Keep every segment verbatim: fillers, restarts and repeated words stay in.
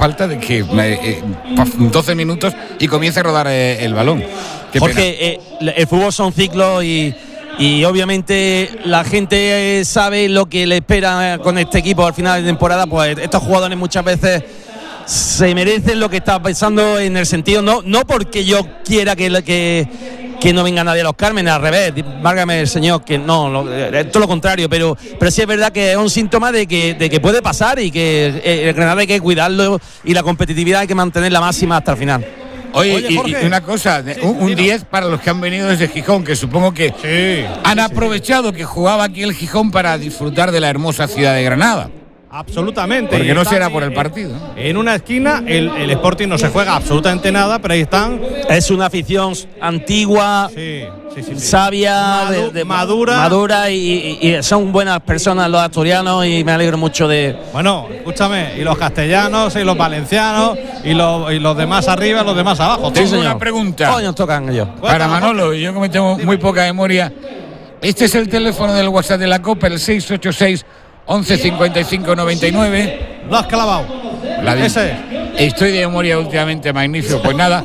falta de que eh, doce minutos y comience a rodar eh, el balón. Qué Porque eh, el fútbol son ciclos y, y obviamente la gente eh, sabe lo que le espera con este equipo al final de temporada. Pues estos jugadores muchas veces se merecen lo que está pensando, en el sentido, no, no porque yo quiera que, que, que no venga nadie a los Cármenes, al revés, válgame el señor, que no, lo, es todo lo contrario, pero, pero sí es verdad que es un síntoma de que, de que puede pasar y que el Granada hay que cuidarlo y la competitividad hay que mantenerla máxima hasta el final. Oye, Oye y, y una cosa, sí, un, un diez para los que han venido desde Gijón, que supongo que sí, han sí, aprovechado sí. que jugaba aquí el Gijón para disfrutar de la hermosa ciudad de Granada. Absolutamente. Porque no será por el partido. En una esquina el, el Sporting no se juega absolutamente nada, pero ahí están. Es una afición antigua, sí, sí, sí, sí. sabia, Madu- de, de, madura, madura y, y, y son buenas personas los asturianos y me alegro mucho de. Bueno, escúchame, y los castellanos y los valencianos y los, y los demás arriba y los demás abajo. Tengo sí, una pregunta. Hoy nos tocan ellos. Para Manolo, yo como tengo muy poca memoria, este es el teléfono del WhatsApp de la Copa, el seis ocho seis once cincuenta y cinco noventa y nueve. Lo has clavado. La de, Ese. Estoy de memoria últimamente magnífico. Pues nada,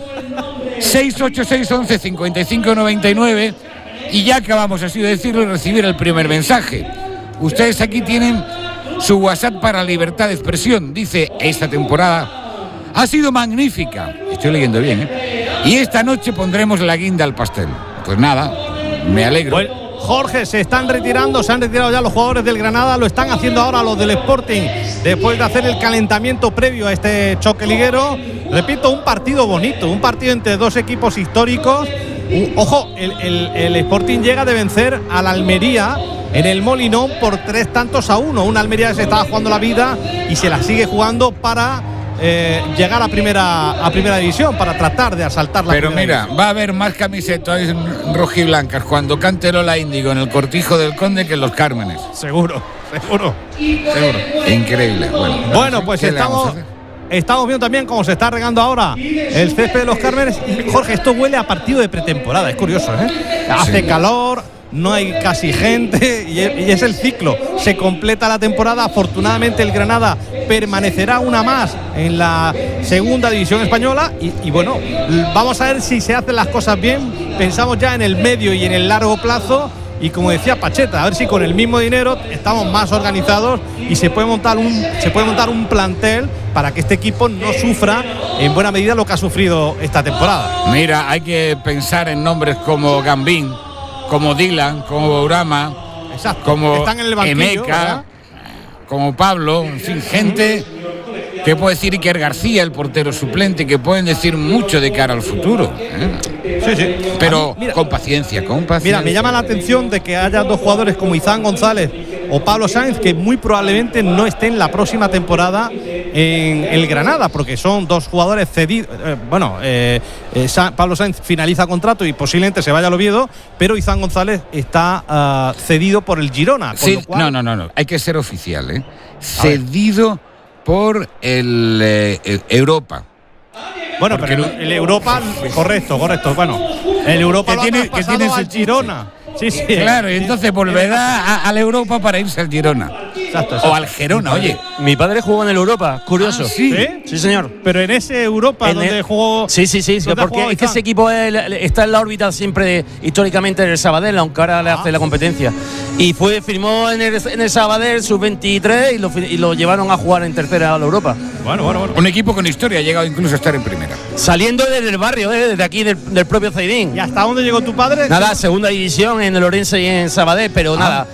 seis ocho seis once cincuenta y cinco noventa y nueve. Y ya acabamos, así de decirlo, de recibir el primer mensaje. Ustedes aquí tienen su WhatsApp para libertad de expresión. Dice, esta temporada ha sido magnífica. Estoy leyendo bien, ¿eh? Y esta noche pondremos la guinda al pastel. Pues nada, me alegro. Bueno. Jorge, se están retirando, se han retirado ya los jugadores del Granada, lo están haciendo ahora los del Sporting, después de hacer el calentamiento previo a este choque liguero. Repito, un partido bonito, un partido entre dos equipos históricos. Uh, ojo, el, el, el Sporting llega de vencer al Almería en el Molinón por tres tantos a uno. Una Almería que se estaba jugando la vida y se la sigue jugando para Eh, llegar a primera a primera división, para tratar de asaltar la Pero primera mira, división. Va a haber más camisetas rojiblancas cuando cante Lola Índigo en el Cortijo del Conde que en los Cármenes. Seguro, seguro, seguro. Increíble. Bueno, bueno pues estamos estamos viendo también cómo se está regando ahora el césped de los Cármenes. Y Jorge, esto huele a partido de pretemporada, es curioso, ¿eh? Hace sí. calor, no hay casi gente y es el ciclo. Se completa la temporada. Afortunadamente el Granada permanecerá una más en la segunda división española y, y bueno, vamos a ver si se hacen las cosas bien. Pensamos ya en el medio y en el largo plazo y como decía Pacheta, a ver si con el mismo dinero estamos más organizados y se puede montar un, se puede montar un plantel para que este equipo no sufra en buena medida lo que ha sufrido esta temporada. Mira, hay que pensar en nombres como Gambín, como Dylan, como Bourama, exacto, como están en el banquillo, Emeca, ¿verdad? Como Pablo, en fin, gente que puede decir Iker García, el portero suplente, que pueden decir mucho de cara al futuro, ¿eh? Sí, sí. Pero mira, con paciencia, con paciencia. Mira, me llama la atención de que haya dos jugadores como Izán González o Pablo Sáenz que muy probablemente no estén la próxima temporada en el Granada, porque son dos jugadores cedidos. Eh, bueno, eh, eh, Pablo Sáenz finaliza contrato y posiblemente se vaya al Oviedo, pero Izán González está uh, cedido por el Girona. Sí, lo cual... No, no, no, no, hay que ser oficial, ¿eh? Cedido por el, eh, el Europa. Bueno, porque pero el, el Europa, correcto, correcto. Bueno, el Europa que tiene, que tiene al Girona. Sí, sí. Claro, y entonces volverá a, a la Europa para irse al Girona. Exacto, exacto. O al Gerona, oye. Mi padre jugó en el Europa, curioso. Ah, ¿sí? ¿Sí? Sí, señor. Pero en ese Europa en donde el... jugó. Sí, sí, sí, porque es que ese equipo es, está en la órbita siempre históricamente del Sabadell, aunque ahora le hace ah. la competencia. Y fue firmó en el, en el Sabadell sub veintitrés y lo, y lo llevaron a jugar en tercera a la Europa. Bueno, bueno, bueno. Un equipo con historia, ha llegado incluso a estar en primera. Saliendo desde el barrio, ¿eh? Desde aquí del, del propio Zaidín. ¿Y hasta dónde llegó tu padre? Nada, segunda división en el Orense y en Sabadell, pero ah. nada.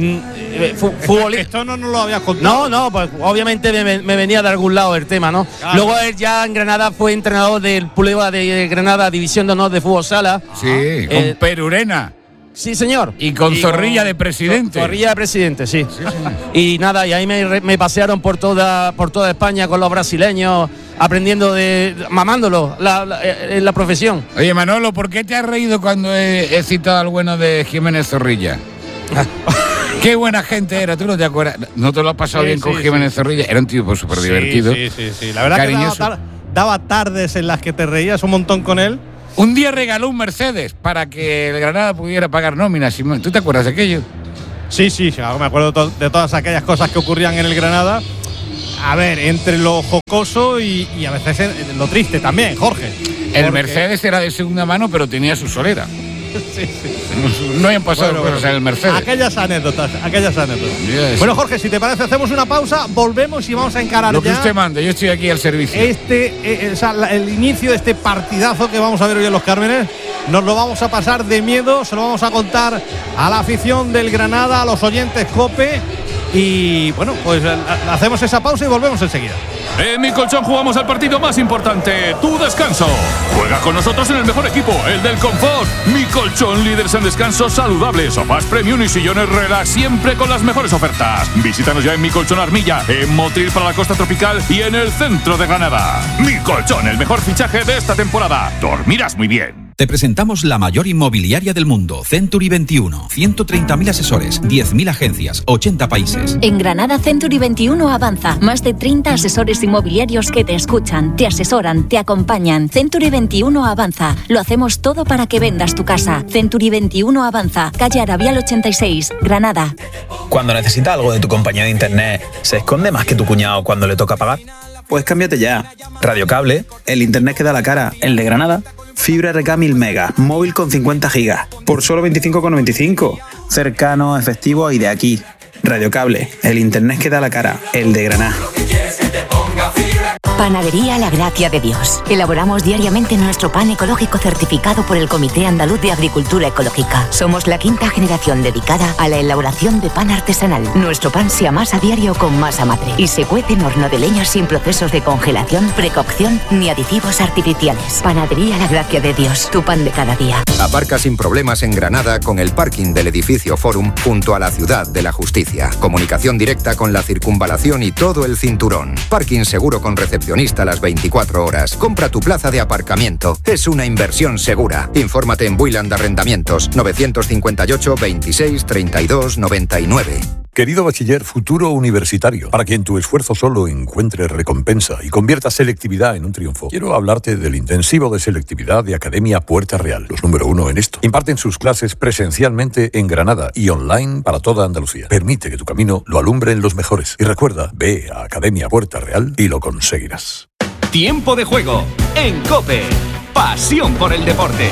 Fútbol. Esto no nos lo habías contado. No, no, pues obviamente me, me venía de algún lado el tema, ¿no? Claro. Luego él ya en Granada fue entrenador del Puleva de Granada, División de Honor de Fútbol Sala. Sí, eh, con Perurena. Sí, señor. Y con y Zorrilla con, de presidente. Zorrilla de presidente, sí. sí, sí. Y nada, y ahí me, me pasearon por toda, por toda España con los brasileños, aprendiendo de, mamándolo la, la, en la profesión. Oye, Manolo, ¿por qué te has reído cuando he, he citado al bueno de Jiménez Zorrilla? Qué buena gente era, tú no te acuerdas. ¿No te lo has pasado sí, bien sí, con Jiménez sí. Zorrilla? Era un tipo súper sí, divertido. Sí, sí, sí. La verdad cariñoso. que daba, tar daba tardes en las que te reías un montón con él. Un día regaló un Mercedes para que el Granada pudiera pagar nóminas. ¿Tú te acuerdas de aquello? Sí, sí, me acuerdo to de todas aquellas cosas que ocurrían en el Granada. a ver, entre lo jocoso y, y a veces lo triste también, Jorge. El porque... Mercedes era de segunda mano, pero tenía su solera. Sí, sí, sí. No hayan pasado bueno, cosas bueno. en el Mercedes. Aquellas anécdotas, aquellas anécdotas. Yes. Bueno, Jorge, si te parece, hacemos una pausa, volvemos y vamos a encarar Lo que ya usted mande, yo estoy aquí al servicio. Este, eh, o sea, la, el inicio de este partidazo que vamos a ver hoy en Los Cármenes. Nos lo vamos a pasar de miedo, se lo vamos a contar a la afición del Granada, a los oyentes COPE. Y bueno, pues hacemos esa pausa y volvemos enseguida. En Mi Colchón jugamos al partido más importante, tu descanso. Juega con nosotros en el mejor equipo, el del confort. Mi Colchón, líderes en descanso saludable, sofás premium y sillones relax, siempre con las mejores ofertas. Visítanos ya en Mi Colchón Armilla, en Motril para la costa tropical y en el centro de Granada. Mi Colchón, el mejor fichaje de esta temporada. Dormirás muy bien. Te presentamos la mayor inmobiliaria del mundo, Century veintiuno. ciento treinta mil asesores, diez mil agencias, ochenta países. En Granada, Century veintiuno avanza. Más de treinta asesores inmobiliarios que te escuchan, te asesoran, te acompañan. Century veintiuno avanza. Lo hacemos todo para que vendas tu casa. Century veintiuno avanza. Calle Arabial ochenta y seis, Granada. Cuando necesitas algo de tu compañía de internet, ¿se esconde más que tu cuñado cuando le toca pagar? Pues cámbiate ya. Radiocable, el internet que da la cara, el de Granada. Fibra R K mil megas, móvil con cincuenta gigas, por solo veinticinco con noventa y cinco. Cercano, efectivo y de aquí. Radiocable, el internet que da la cara, el de Granada. Panadería La Gracia de Dios. Elaboramos diariamente nuestro pan ecológico certificado por el Comité Andaluz de Agricultura Ecológica. Somos la quinta generación dedicada a la elaboración de pan artesanal. Nuestro pan se amasa a diario con masa madre y se cuece en horno de leña sin procesos de congelación, precocción ni aditivos artificiales. Panadería La Gracia de Dios, tu pan de cada día. Aparca sin problemas en Granada con el parking del edificio Forum junto a la Ciudad de la Justicia. Comunicación directa con la circunvalación y todo el cinturón. Parking seguro con recepcionista las veinticuatro horas. Compra tu plaza de aparcamiento. Es una inversión segura. Infórmate en Builand Arrendamientos novecientos cincuenta y ocho, veintiséis, treinta y dos, noventa y nueve. Querido bachiller futuro universitario, para quien tu esfuerzo solo encuentre recompensa y convierta selectividad en un triunfo, quiero hablarte del intensivo de selectividad de Academia Puerta Real, los número uno en esto. Imparten sus clases presencialmente en Granada y online para toda Andalucía. Permite que tu camino lo alumbren los mejores. Y recuerda, ve a Academia Puerta Real y lo conseguirás. Tiempo de juego en COPE. Pasión por el deporte.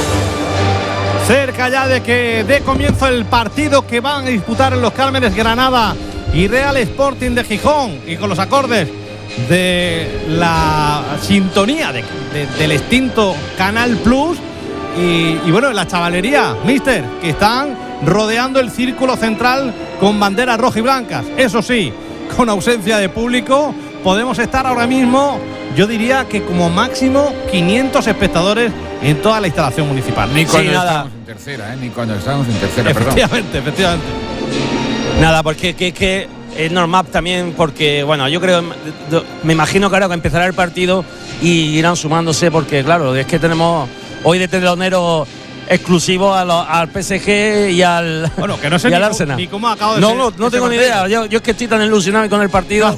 Cerca ya de que dé comienzo el partido que van a disputar en Los Cármenes Granada y Real Sporting de Gijón, y con los acordes de la sintonía de, de, del extinto Canal Plus y, y bueno, la chavalería, mister, que están rodeando el círculo central con banderas rojas y blancas. Eso sí, con ausencia de público, podemos estar ahora mismo, yo diría que como máximo quinientos espectadores en toda la instalación municipal. Ni cuando sí, estamos en tercera, ¿eh? Ni cuando estamos en tercera, efectivamente, perdón. efectivamente. Nada, porque que, que es normal también, porque bueno, yo creo, me imagino que ahora empezará el partido y irán sumándose, porque claro, es que tenemos hoy de telonero exclusivo a lo, al P S G y al, bueno, que no sé y al ni Arsenal. Ni cómo acabo de no, ser, no, no tengo ni idea. Yo, yo es que estoy tan ilusionado con el partido.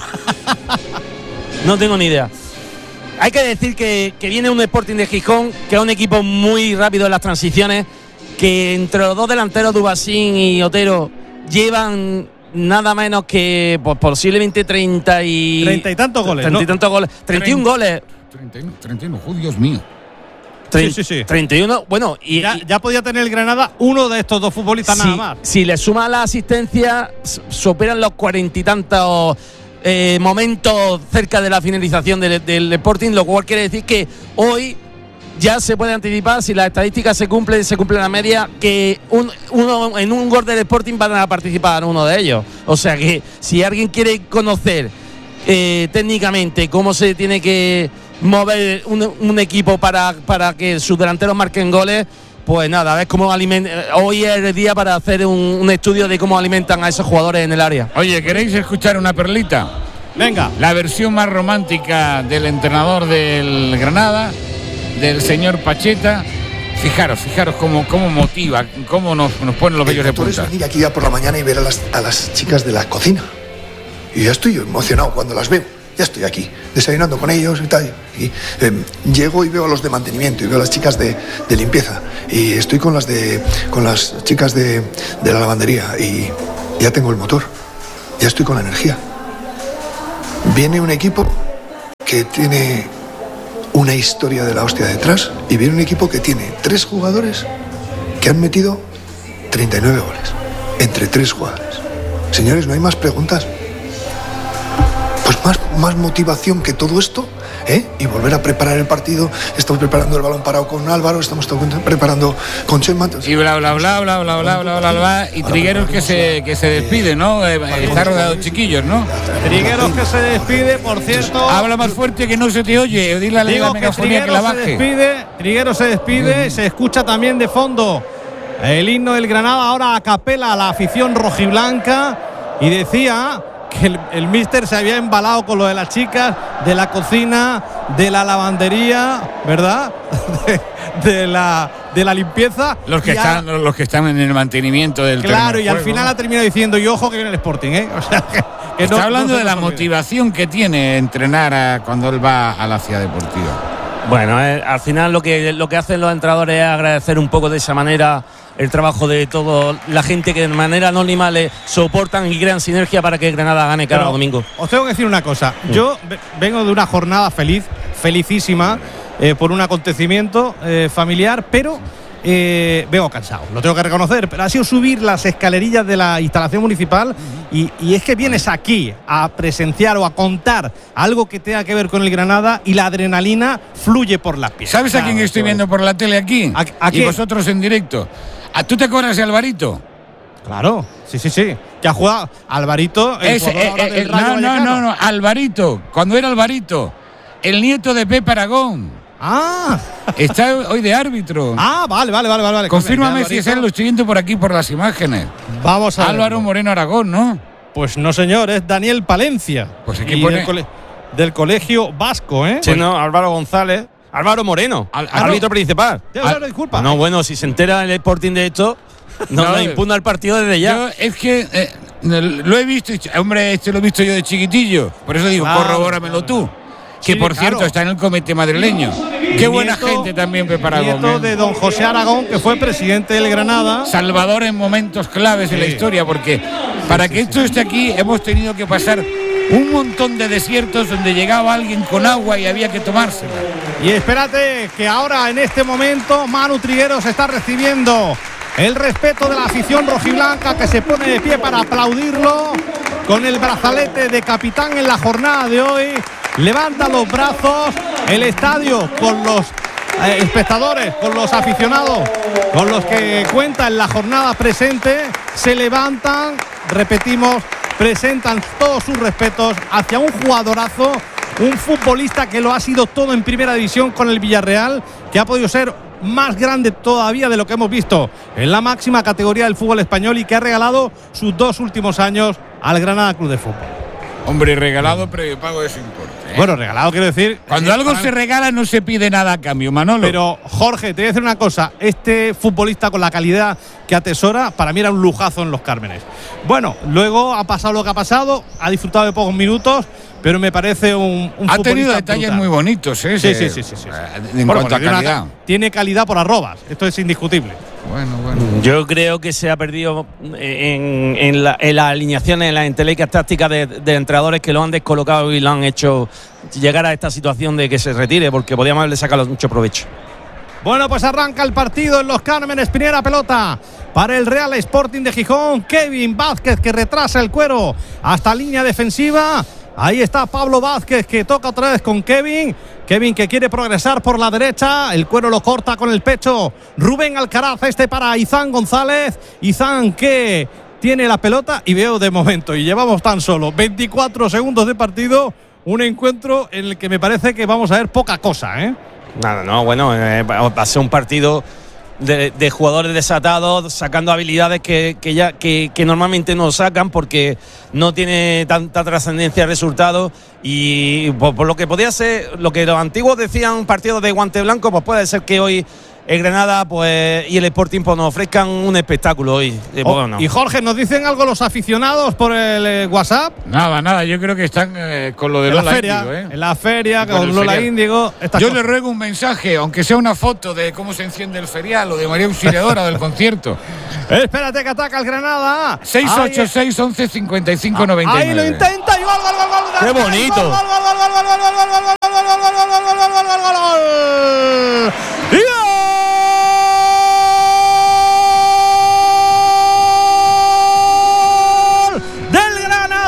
No tengo ni idea. Hay que decir que, que viene un Sporting de Gijón, que es un equipo muy rápido en las transiciones, que entre los dos delanteros, Dubasín y Otero, llevan nada menos que pues, posiblemente treinta y... Treinta y tantos goles. Treinta y ¿no? tantos goles. Treinta y un goles. treinta y uno, treinta y uno, oh, Dios mío. Sí, sí, sí. treinta y uno, bueno, y ya, ya podía tener el Granada uno de estos dos futbolistas si, nada más. Si le suma la asistencia, superan los cuarenta y tantos eh, momentos cerca de la finalización del, del Sporting, lo cual quiere decir que hoy ya se puede anticipar, si las estadísticas se cumplen, se cumple la media, que un, uno en un gol del Sporting van a participar uno de ellos. O sea que si alguien quiere conocer eh, técnicamente cómo se tiene que mover un, un equipo para, para que sus delanteros marquen goles, pues nada, a ver cómo alimentan. Hoy es el día para hacer un, un estudio de cómo alimentan a esos jugadores en el área. Oye, ¿queréis escuchar una perlita? Venga. La versión más romántica del entrenador del Granada, del señor Pacheta. Fijaros, fijaros cómo, cómo motiva, cómo nos, nos pone los vellos de punta. Es venir aquí ya por la mañana y ver a las, a las chicas de la cocina. Y ya estoy emocionado cuando las veo. Ya estoy aquí, desayunando con ellos y tal. Y, eh, llego y veo a los de mantenimiento y veo a las chicas de, de limpieza. Y estoy con las, de, con las chicas de, de la lavandería. Y ya tengo el motor. Ya estoy con la energía. Viene un equipo que tiene una historia de la hostia detrás y viene un equipo que tiene tres jugadores que han metido treinta y nueve goles entre tres jugadores. Señores, ¿no hay más preguntas? Pues más, más motivación que todo esto, ¿eh? Y volver a preparar el partido. Estamos preparando el balón parado con Álvaro, estamos preparando con Chema. Y bla, bla, bla, bla, bla, bla, bla, bla, bla. Y Trigueros que se, que se despide, ¿no? Eh, está rodeado de chiquillos, ¿no? Trigueros que se despide, por cierto. Habla más fuerte que no se te oye. Dile a la megafonía que la baje. Se despide, Trigueros se despide, mm. se escucha también de fondo el himno del Granada, ahora a capela a la afición rojiblanca. Y decía que el, el míster se había embalado con lo de las chicas, de la cocina, de la lavandería, ¿verdad? De, de la de la limpieza. Los que están a, los que están en el mantenimiento del terreno. Claro, y al final ¿no? ha terminado diciendo, y ojo que viene el Sporting, ¿eh? O sea, que, que está no, hablando no de la olvide. motivación que tiene entrenar a, cuando él va a la ciudad deportiva. Bueno, eh, al final lo que lo que hacen los entrenadores es agradecer un poco de esa manera el trabajo de toda la gente que de manera anónima le soportan y crean sinergia para que Granada gane cada Pero domingo. Os tengo que decir una cosa. Yo vengo de una jornada feliz, felicísima, eh, por un acontecimiento eh, familiar, pero eh, vengo cansado, lo tengo que reconocer. Pero ha sido subir las escalerillas de la instalación municipal y, y es que vienes aquí a presenciar o a contar algo que tenga que ver con el Granada y la adrenalina fluye por las piernas. ¿Sabes a quién estoy viendo por la tele aquí? ¿A, a y vosotros en directo. ¿Tú te acuerdas de Alvarito? Claro, sí, sí, sí. Que ha jugado Alvarito. El Ese, eh, eh, el no, no, no, no, Alvarito. Cuando era Alvarito, el nieto de Pepe Aragón. Ah. Está hoy de árbitro. Ah, vale, vale, vale, vale. Confírmame si es él, lo estoy viendo por aquí por las imágenes. Vamos a ver. Álvaro Moreno Aragón, ¿no? Pues no, señor, es Daniel Palencia. Pues aquí pone... del, cole del colegio vasco, ¿eh? Sí, no, Álvaro González. Álvaro Moreno, Al, árbitro principal. Al, disculpa. No, bueno, si se entera el Sporting de esto, no, no, no impugna el partido desde ya. Yo, es que eh, lo he visto, hombre, este lo he visto yo de chiquitillo. Por eso digo, claro, corrobóramelo tú. Que sí, por claro. cierto está en el comité madrileño. Qué nieto, buena gente también preparado. Nieto de don José Aragón, que fue presidente del Granada. Salvador en momentos claves sí. en la historia, porque para que esto esté aquí hemos tenido que pasar un montón de desiertos donde llegaba alguien con agua y había que tomársela. Y espérate que ahora en este momento Manu Trigueros está recibiendo el respeto de la afición rojiblanca, que se pone de pie para aplaudirlo con el brazalete de capitán en la jornada de hoy. Levanta los brazos el estadio con los eh, espectadores, con los aficionados, con los que cuenta en la jornada presente. Se levantan, repetimos, presentan todos sus respetos hacia un jugadorazo, un futbolista que lo ha sido todo en primera división con el Villarreal, que ha podido ser más grande todavía de lo que hemos visto en la máxima categoría del fútbol español y que ha regalado sus dos últimos años al Granada Club de Fútbol. Hombre, regalado previo pago de su importe, ¿eh? Bueno, regalado quiero decir. Cuando algo se regala no se pide nada a cambio, Manolo. Pero, Jorge, te voy a decir una cosa. Este futbolista con la calidad que atesora, para mí era un lujazo en Los Cármenes. Bueno, luego ha pasado lo que ha pasado, ha disfrutado de pocos minutos, pero me parece un, un ha tenido detalles brutal. muy bonitos, ¿eh? Sí, sí, sí, sí, sí, sí. En bueno, cuanto a calidad. Una, tiene calidad por arrobas, esto es indiscutible. Bueno, bueno. Yo creo que se ha perdido en, en, la, en las alineaciones, en las entelecas tácticas de, de entrenadores que lo han descolocado y lo han hecho llegar a esta situación de que se retire, porque podíamos haberle sacado mucho provecho. Bueno, pues arranca el partido en Los Cármenes. Primera pelota para el Real Sporting de Gijón. Kevin Vázquez, que retrasa el cuero hasta línea defensiva. Ahí está Pablo Vázquez, que toca otra vez con Kevin. Kevin, que quiere progresar por la derecha. El cuero lo corta con el pecho Rubén Alcaraz. Este para Izán González. Izán, que tiene la pelota. Y veo de momento, y llevamos tan solo veinticuatro segundos de partido, un encuentro en el que me parece que vamos a ver poca cosa, ¿eh? Nada, no, bueno, eh, va a ser un partido de, de jugadores desatados, sacando habilidades que, que ya que, que normalmente no sacan porque no tiene tanta trascendencia el resultado. Y por, por lo que podía ser, lo que los antiguos decían, un partido de guante blanco, pues puede ser que hoy el Granada pues y el Sporting pues nos ofrezcan un espectáculo hoy. Eh, Oh, bueno. Y Jorge, ¿nos dicen algo los aficionados por el eh, WhatsApp? Nada, nada, yo creo que están eh, con lo de En la Lola feria, Índigo, ¿eh? en la feria, Y con con el Lola ferial. Índigo. estas Yo cosas. le ruego un mensaje, aunque sea una foto de cómo se enciende el ferial o de María Auxiliadora del concierto. Espérate que ataca el Granada. seis ocho seis, once, cincuenta y cinco, noventa y Ahí nueve. lo intenta y gol, gol, gol, gol. ¡Qué bonito! Gol, gol, gol, gol, gol, gol, gol, gol, gol, gol, gol, gol, gol, gol, gol, gol, gol, gol. ¡Y gol del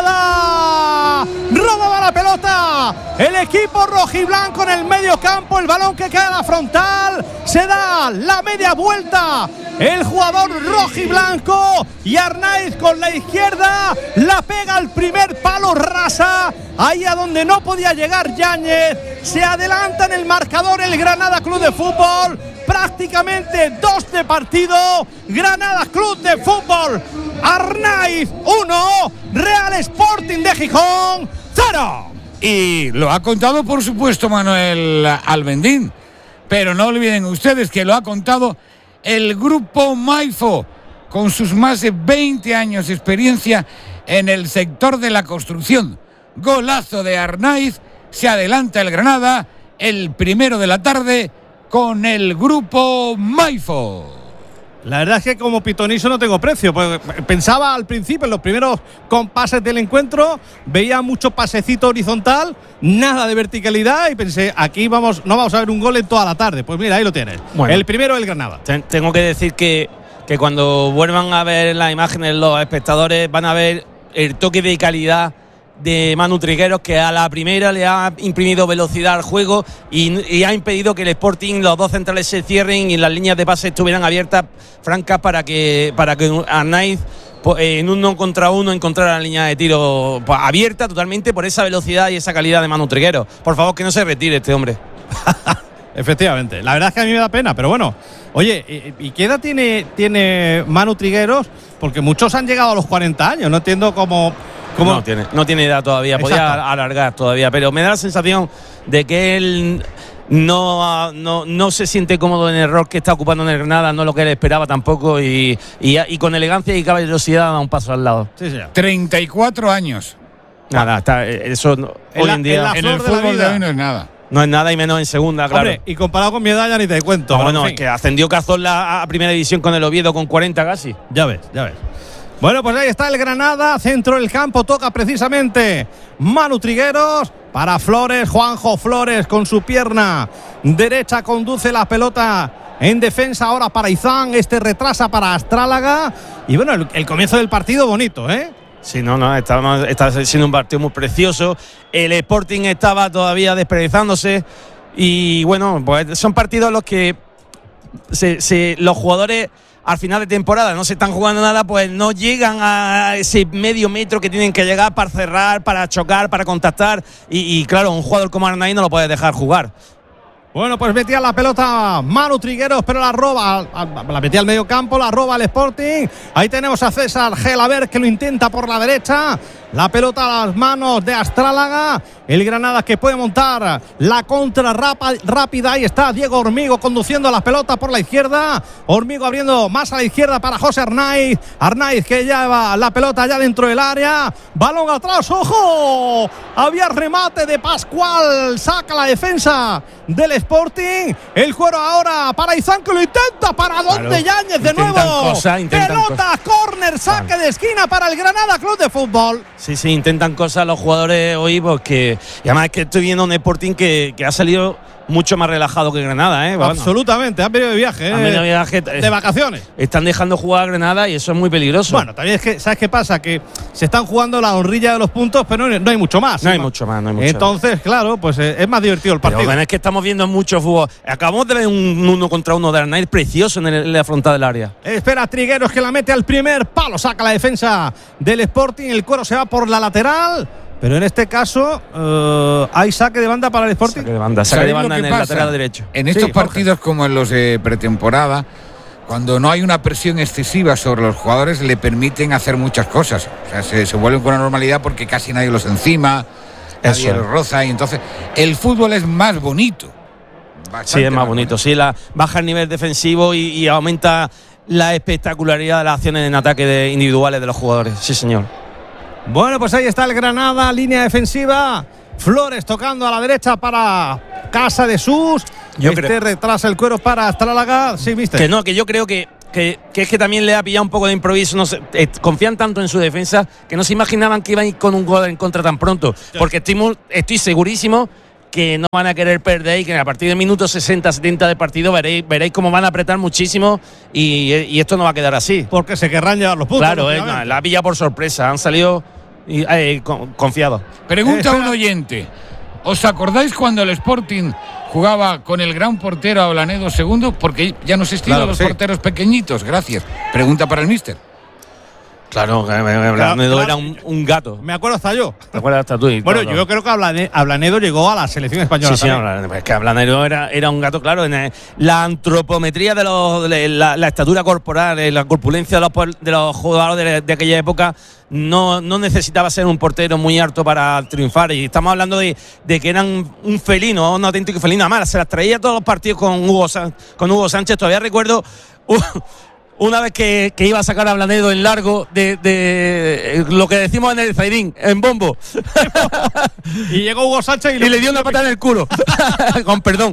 Granada! Robaba la pelota el equipo rojiblanco en el medio campo, el balón que cae a la frontal, se da la media vuelta el jugador rojiblanco y Arnaiz con la izquierda la pega al primer palo rasa, ahí a donde no podía llegar Yáñez. Se adelanta en el marcador el Granada Club de Fútbol, prácticamente dos de partido. Granada Club de Fútbol, Arnaiz uno, Real Sporting de Gijón cero. Y lo ha contado, por supuesto, Manuel Albendín. Pero no olviden ustedes que lo ha contado el Grupo Maifo, con sus más de veinte años de experiencia en el sector de la construcción. Golazo de Arnaiz, se adelanta el Granada, el primero de la tarde, con el Grupo Maifo. La verdad es que como pitonizo no tengo precio, porque pensaba al principio, en los primeros compases del encuentro, veía mucho pasecito horizontal, nada de verticalidad, y pensé, aquí vamos, no vamos a ver un gol en toda la tarde. Pues mira, ahí lo tienes. Bueno. El primero del Granada. Ten- tengo que decir que, que cuando vuelvan a ver las imágenes los espectadores van a ver el toque de calidad de Manu Trigueros, que a la primera le ha imprimido velocidad al juego y, y ha impedido que el Sporting, los dos centrales se cierren y las líneas de pase estuvieran abiertas, francas, para que para que Arnaiz pues, en uno contra uno encontrara la línea de tiro pues, abierta totalmente por esa velocidad y esa calidad de Manu Trigueros. Por favor, que no se retire este hombre. Efectivamente. La verdad es que a mí me da pena, pero bueno. Oye, ¿y, y qué edad tiene, tiene Manu Trigueros? Porque muchos han llegado a los cuarenta años. No entiendo cómo. cómo... No tiene, no tiene edad todavía, Exacto. podía alargar todavía, pero me da la sensación de que él no, no, no se siente cómodo en el rol que está ocupando en el Granada, no lo que él esperaba tampoco, y, y, y con elegancia y caballerosidad da un paso al lado. Sí, sí. treinta y cuatro años. Nada, está, eso no- En hoy la- en día en la En flor el de la fútbol de vida. hoy no es nada. no es nada, y menos en segunda, claro. Hombre, y comparado con mi edad ya ni te cuento. Ah, pero bueno, en es fin. que ascendió Cazorla a primera división con el Oviedo con cuarenta casi. Ya ves, ya ves. Bueno, pues ahí está el Granada, centro del campo, toca precisamente Manu Trigueros para Flores, Juanjo Flores con su pierna derecha conduce la pelota en defensa ahora para Izán, este retrasa para Astrálaga y bueno, el, el comienzo del partido bonito, ¿eh? Sí, no, no, está, está siendo un partido muy precioso. El Sporting estaba todavía desperdiciándose y bueno, pues son partidos en los que se, se, los jugadores al final de temporada no se están jugando nada, pues no llegan a ese medio metro que tienen que llegar para cerrar, para chocar, para contactar y, y claro, un jugador como Arnaiz no lo puede dejar jugar. Bueno, pues metía la pelota Manu Trigueros, pero la roba, la metía al medio campo, la roba al Sporting. Ahí tenemos a César Gelaber que lo intenta por la derecha. La pelota a las manos de Astrálaga. El Granada que puede montar la contra rápida. Ahí está Diego Hormigo conduciendo la pelota por la izquierda. Hormigo abriendo más a la izquierda para José Arnaiz. Arnaiz que lleva la pelota ya dentro del área. Balón atrás, ¡ojo! Había remate de Pascual. Saca la defensa del Sporting. El cuero ahora para Izán que lo intenta. ¿Para dónde? Claro. Yáñez de Intentan nuevo. cosas, intentan Pelota, córner, saque de esquina para el Granada Club de Fútbol. Sí, sí, intentan cosas los jugadores hoy porque y además es que estoy viendo un Sporting que, que ha salido mucho más relajado que Granada, ¿eh? Bueno, Absolutamente, han venido de viaje, ¿eh? han venido de viaje, de vacaciones. Están dejando jugar a Granada y eso es muy peligroso. Bueno, también es que, ¿sabes qué pasa? Que se están jugando la honrilla de los puntos, pero no, no hay mucho más. no hay mucho más, no hay mucho Entonces, más. claro, pues eh, es más divertido el Pero partido. bueno, es que estamos viendo mucho fútbol. Acabamos de ver un uno contra uno de Arnaiz precioso en, el, en la frontal del área. Espera Trigueros que la mete al primer palo, saca la defensa del Sporting, el cuero se va por la lateral. Pero en este caso uh, hay saque de banda para el Sporting. Saque de banda, saque de ¿Sabéis banda lo en que el pasa? lateral derecho. En estos Sí, Jorge. partidos como en los de pretemporada, cuando no hay una presión excesiva sobre los jugadores, le permiten hacer muchas cosas. O sea, se, se vuelven con la normalidad porque casi nadie los encima, nadie Eso. los roza, y entonces el fútbol es más bonito. Sí, es más bonito. Sí, la, baja el nivel defensivo y, y aumenta la espectacularidad de las acciones en ataque de individuales de los jugadores. Sí, señor. Bueno, pues ahí está el Granada, línea defensiva. Flores tocando a la derecha para Casa de Sus. Yo este creo. retrasa el cuero para Estralaga. Sí, mister. Que no, que yo creo que, que, que es que también le ha pillado un poco de improviso. No sé, eh, confían tanto en su defensa que no se imaginaban que iban a ir con un gol en contra tan pronto. Porque estoy, estoy segurísimo que no van a querer perder y que a partir del minuto sesenta, setenta del partido veréis, veréis cómo van a apretar muchísimo y, y esto no va a quedar así. Porque se querrán llevar los puntos. Claro, eh, no, la ha pillado por sorpresa. Han salido y, eh, con, confiados. Pregunta un oyente. ¿Os acordáis cuando el Sporting jugaba con el gran portero Ablanedo segundo? Porque ya no se estilan Claro, los sí. porteros pequeñitos. Gracias. Pregunta para el míster. Claro, Ablanedo claro. era un, un gato. Me acuerdo hasta yo. ¿Te acuerdas hasta tú? Y Bueno, todo. yo creo que Ablane- Ablanedo llegó a la selección española. Sí, sí, también. Ablanedo, es que Ablanedo era, era un gato, claro. En el- la antropometría de, los, de la, la estatura corporal, eh, la corpulencia de los, por- de los jugadores de, de aquella época, no, no necesitaba ser un portero muy alto para triunfar. Y estamos hablando de, de que eran un felino, un auténtico felino. Además, se las traía todos los partidos con Hugo, San- con Hugo Sánchez. Todavía recuerdo uh, una vez que, que iba a sacar a Ablanedo en largo de, de lo que decimos en el Zaidín, en bombo. Y llegó Hugo Sánchez y, Y le dio una patada en el culo. Con perdón.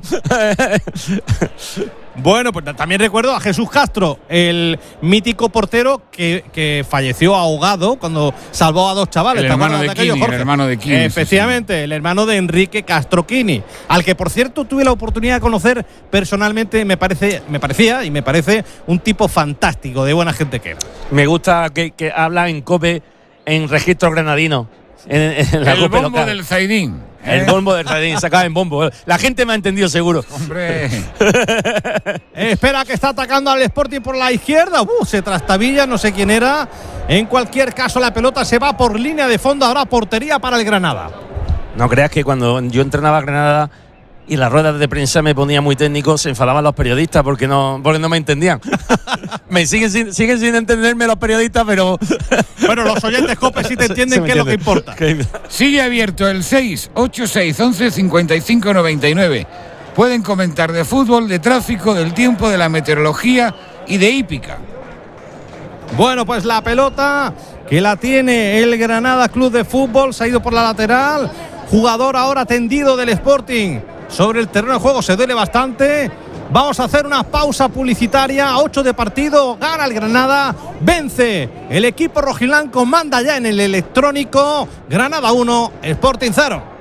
Bueno, pues también recuerdo a Jesús Castro, el mítico portero que, que falleció ahogado cuando salvó a dos chavales. El ¿Te hermano acuerdas de aquello, Quini, el Jorge? hermano de Quini, sí, Efectivamente, el hermano de Enrique Castro Quini, al que por cierto tuve la oportunidad de conocer personalmente. Me parece, me parecía y me parece un tipo fantástico, de buena gente que era. Me gusta que, que habla en COPE en registro granadino. En, en la El COPE bombo local. del Zaidín. El ¿eh? bombo del Zaidín, sacaba en bombo. La gente me ha entendido seguro. Hombre. Eh, espera, que está atacando al Sporting por la izquierda. Uh, se trastabilla, no sé quién era. En cualquier caso, la pelota se va por línea de fondo. Habrá portería para el Granada. No creas que cuando yo entrenaba a Granada y las ruedas de prensa me ponía muy técnico, se enfadaban los periodistas porque no, porque no me entendían. me siguen sin, siguen sin entenderme los periodistas, pero Bueno, los oyentes COPE sí te entienden qué es lo que importa. Sigue abierto el seis ocho seis once cincuenta y cinco noventa y nueve. Pueden comentar de fútbol, de tráfico, del tiempo, de la meteorología y de hípica. Bueno, pues la pelota que la tiene el Granada Club de Fútbol, se ha ido por la lateral. Jugador ahora tendido del Sporting sobre el terreno de juego, se duele bastante. Vamos a hacer una pausa publicitaria. A ocho de partido, gana el Granada, vence el equipo rojiblanco, manda ya en el electrónico. Granada uno, Sporting cero.